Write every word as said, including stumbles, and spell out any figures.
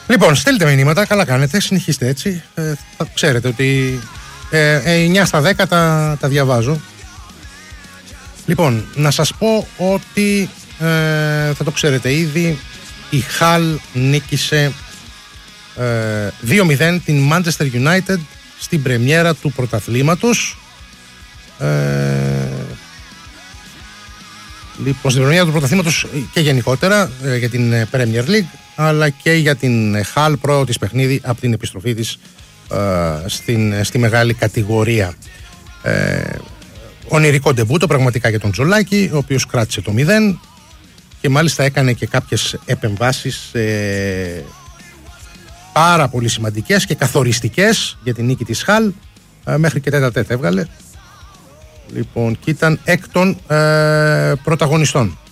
Λοιπόν, στέλνετε μηνύματα, καλά κάνετε, συνεχίστε έτσι. Ε, θα ξέρετε ότι ε, ε, εννιά στα δέκα τα, τα διαβάζω. Λοιπόν, να σας πω ότι ε, θα το ξέρετε ήδη, η Χαλ νίκησε ε, δύο μηδέν την Manchester United στην πρεμιέρα του πρωταθλήματος. Ε, λοιπόν, στην πρεμιέρα του πρωταθλήματος και γενικότερα ε, για την Premier League, αλλά και για την Χαλ, πρώτο της παιχνίδι από την επιστροφή της ε, στην, στη μεγάλη κατηγορία. Ε, ονειρικό ντεμπούτο πραγματικά για τον Τζολάκη, ο οποίος κράτησε το μηδέν και μάλιστα έκανε και κάποιες επεμβάσεις ε, πάρα πολύ σημαντικές και καθοριστικές για την νίκη της Χαλ, ε, μέχρι και τέτα τέτα έβγαλε. Λοιπόν, και ήταν εκ των ε, πρωταγωνιστών.